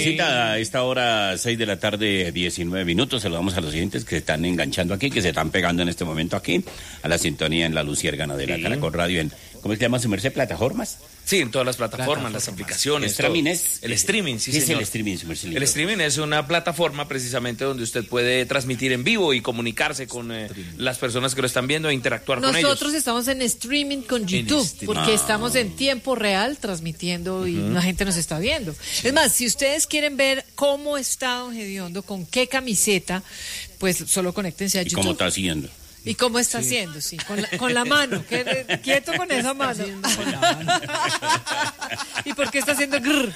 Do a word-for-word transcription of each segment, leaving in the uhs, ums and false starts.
tardecita, a esta hora, seis de la tarde, diecinueve minutos. Saludamos a los siguientes que se están enganchando aquí, que se están pegando en este momento aquí, a la sintonía en la Luciérgana de la sí. Caracol Radio, en, ¿cómo se llama su merced? ¿Plataformas? Sí, en todas las plataformas, las aplicaciones. ¿El streaming es? El streaming, sí, ¿Qué señor. es el streaming, su merced? El streaming es una plataforma precisamente donde usted puede transmitir en vivo y comunicarse con eh, las personas que lo están viendo e interactuar Nosotros con ellos. Nosotros estamos en streaming con YouTube, porque ah. estamos en tiempo real transmitiendo y uh-huh. la gente nos está viendo. Sí. Es más, si ustedes quieren ver cómo está Don Gediondo, con qué camiseta, pues solo conéctense a ¿Y YouTube. ¿Cómo está haciendo? ¿Y cómo está sí. haciendo? Sí, con la, con la mano. ¿Qué, quieto con esa mano. Con la mano. ¿Y por qué está haciendo grrr?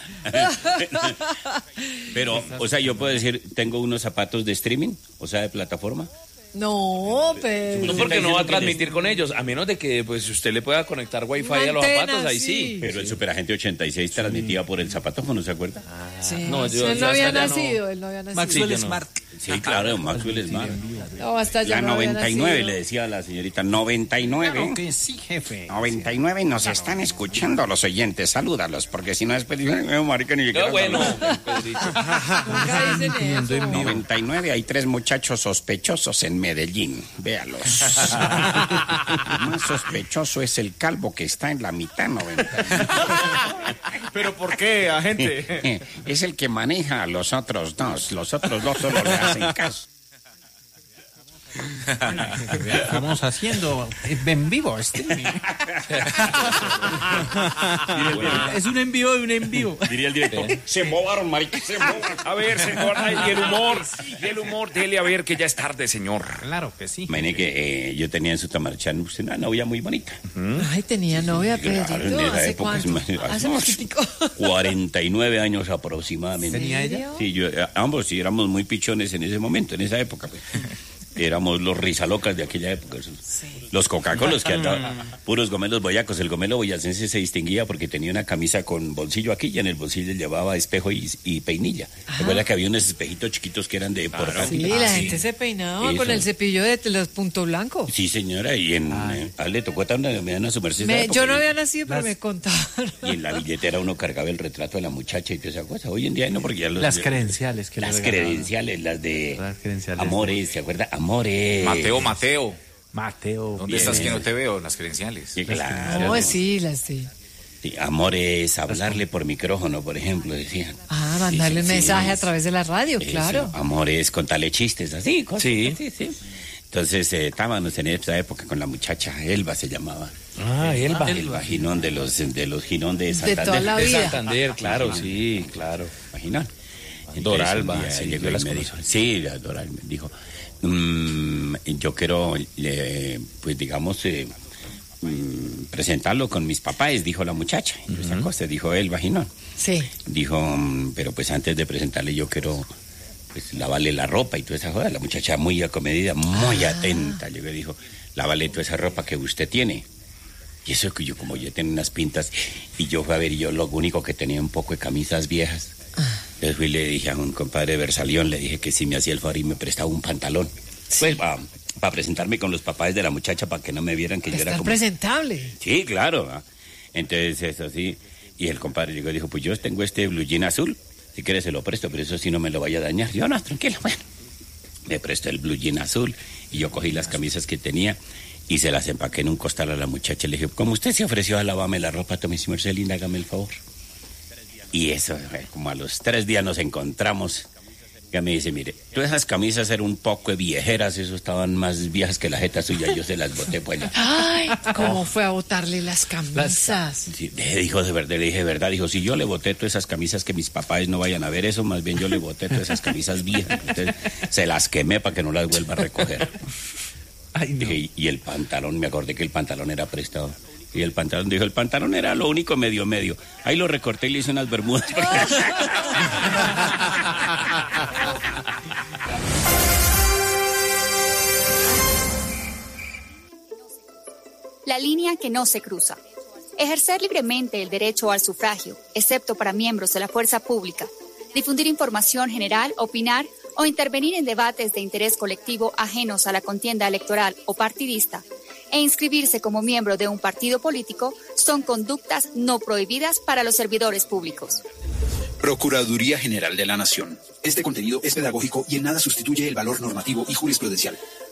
Pero, o sea, yo puedo decir, tengo unos zapatos de streaming, o sea, de plataforma. No, pero... No, porque no va a transmitir con ellos, a menos de que pues usted le pueda conectar wifi a los zapatos, ahí sí. sí. Pero el Superagente ochenta y seis sí. transmitía por el zapatófono, ¿se acuerda? Ah, sí. No, yo, él no había nacido, no... él no había nacido. Maxwell sí, Smart. Sí, claro, Maxwell Smart. No, hasta la no noventa y nueve, le decía a la señorita, noventa y nueve. Claro que sí, jefe. noventa y nueve nos claro. están escuchando los oyentes, salúdalos, porque si no después dicen, no, marica, ni siquiera... No, bueno. noventa y nueve, hay tres muchachos sospechosos en Medellín. Véalos. El más sospechoso es el calvo que está en la mitad, noventa y nueve. ¿Pero por qué, agente? Es el que maneja a los otros dos. Los otros dos solo le hacen caso. Estamos haciendo en vivo streaming. Es un en vivo de un en vivo. Diría el director. Se embobaron, marica, se embobaron. A ver, señor, y el humor, y el humor, dele a ver que ya es tarde, señor. Claro que sí. Imagínate que eh, yo tenía en Sutamarchán una novia muy bonita. Uh-huh. Ay, tenía novia, Pedrito. Claro, ¿hace época, cuánto? Hace, hace poquitico. cuarenta y nueve años aproximadamente. ¿Tenía ella? Sí, yo, ambos sí éramos muy pichones en ese momento, en esa época. Pues. Éramos los risalocas de aquella época. Sí. Los Coca-Colas que andaban, puros gomelos boyacos. El gomelo boyacense se distinguía porque tenía una camisa con bolsillo aquí y en el bolsillo llevaba espejo y, y peinilla. ¿Recuerda que había unos espejitos chiquitos que eran de portátil? Sí, la ah, gente sí. se peinaba Eso. con el cepillo de los punto blanco. Sí, señora, y en eh, ah, le tocó una, me dan a su merced. Me, yo no había nacido, pero las... me contaron. Y en la billetera uno cargaba el retrato de la muchacha y toda esa cosa. Hoy en día no, porque ya los... Las credenciales. Que las credenciales, las de las credenciales Amores, ¿se acuerda? Amores. Mateo, Mateo. Mateo. ¿Dónde bien, estás que no te veo? Las credenciales. Sí, claro. No, sí, las sí. Sí, amores, hablarle por micrófono, por ejemplo, decían. Ah, mandarle sí, un mensaje sí, a través de la radio, eso, claro. Amores, contarle chistes, así, cosas sí. así, sí. Entonces, eh, estábamos en esa época con la muchacha, Elba se llamaba. Ah, Elba. Elba Ginón, de los, de los Ginón de Santander. De toda la vida. De Santander, claro, Ginón. Sí, claro. Ginón. Doralba, sí, llegó las me dijo, sí, Doralba me dijo, mmm, yo quiero, eh, pues digamos, eh, mmm, presentarlo con mis papás, dijo la muchacha. Uh-huh. Esa cosa, dijo Elba Ginón. Sí. Dijo, mmm, pero pues antes de presentarle yo quiero... pues lavarle la ropa y toda esa joda. La muchacha muy acomedida, muy ah. atenta. Llegó y dijo, lávale toda esa ropa que usted tiene. Y eso que yo, como yo tenía unas pintas, y yo fui a ver, y yo lo único que tenía un poco de camisas viejas. Ah. Entonces fui y le dije a un compadre de Versalión, le dije que si me hacía el favor y me prestaba un pantalón. Sí. Pues para pa presentarme con los papás de la muchacha, para que no me vieran que yo era como... presentable. Sí, claro. ¿eh? Entonces eso sí. Y el compadre llegó y dijo, pues yo tengo este blue jean azul. Si quieres se lo presto, pero eso sí no me lo vaya a dañar. Yo, no, tranquilo, bueno. Me prestó el blue jean azul y yo cogí las camisas que tenía y se las empaqué en un costal a la muchacha. Le dije, como usted se ofreció a lavarme la ropa, tome si merced linda, hágame el favor. Y eso, como a los tres días nos encontramos. Ya me dice, mire, todas esas camisas eran un poco viejeras, eso estaban más viejas que la jeta suya, yo se las boté pues. Ay, ¿cómo fue a botarle las camisas? Sí, le dijo de verdad, le dije de verdad, dijo, si yo le boté todas esas camisas que mis papás no vayan a ver eso, más bien yo le boté todas esas camisas viejas, entonces se las quemé para que no las vuelva a recoger. Ay, no. Dije, y el pantalón, me acordé que el pantalón era prestado. Y el pantalón, dijo, el pantalón era lo único medio medio. Ahí lo recorté y le hice unas bermudas. La línea que no se cruza. Ejercer libremente el derecho al sufragio, excepto para miembros de la fuerza pública. Difundir información general, opinar o intervenir en debates de interés colectivo ajenos a la contienda electoral o partidista. E inscribirse como miembro de un partido político son conductas no prohibidas para los servidores públicos. Procuraduría General de la Nación. Este contenido es pedagógico y en nada sustituye el valor normativo y jurisprudencial.